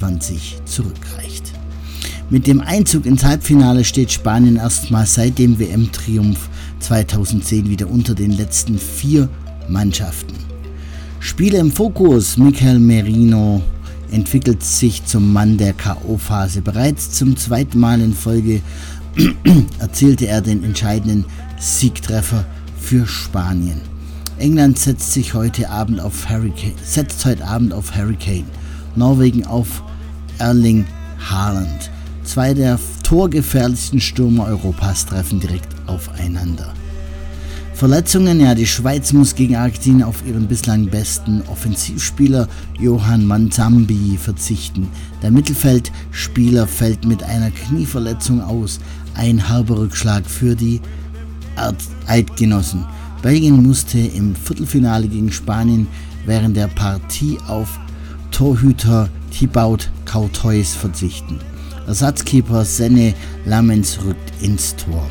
1920 zurückreicht. Mit dem Einzug ins Halbfinale steht Spanien erstmals seit dem WM-Triumph 2010 wieder unter den letzten 4 Mannschaften. Spiele im Fokus. Mikel Merino entwickelt sich zum Mann der K.O.-Phase. Bereits zum 2. Mal in Folge erzielte er den entscheidenden Siegtreffer für Spanien. England setzt heute Abend auf Harry Kane. Norwegen auf Erling Haaland. 2 der torgefährlichsten Stürmer Europas treffen direkt aufeinander. Verletzungen, die Schweiz muss gegen Argentinien auf ihren bislang besten Offensivspieler Johan Manzambi verzichten. Der Mittelfeldspieler fällt mit einer Knieverletzung aus. Ein herber Rückschlag für die Eidgenossen. Belgien musste im Viertelfinale gegen Spanien während der Partie auf Torhüter Thibaut Courtois verzichten. Ersatzkeeper Senne Lammens rückt ins Tor.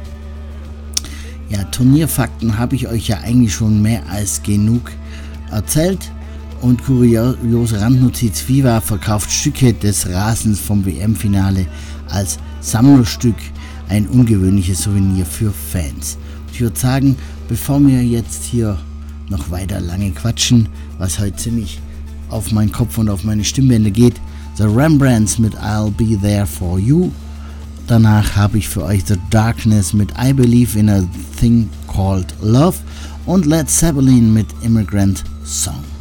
Turnierfakten habe ich euch ja eigentlich schon mehr als genug erzählt. Und kuriose Randnotiz: FIFA verkauft Stücke des Rasens vom WM-Finale als Sammlerstück, ein ungewöhnliches Souvenir für Fans. Ich würde sagen, bevor wir jetzt hier noch weiter lange quatschen, was heute ziemlich auf meinen Kopf und auf meine Stimmbänder geht, The Rembrandts mit I'll Be There For You. Danach habe ich für euch The Darkness mit I Believe in a Thing Called Love und Led Zeppelin mit Immigrant Song.